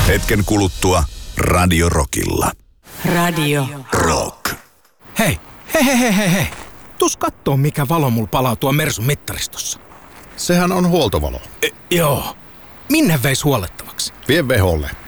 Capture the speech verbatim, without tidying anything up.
Hetken kuluttua Radio Rockilla. Radio Rock. Hei, hei, hei, hei, hei, hei. Tuus kattoo, mikä valo mulla palaa tuo Mersun mittaristossa. Sehän on huoltovalo. E, joo. Minne veis huollettavaksi? Vie Veholle.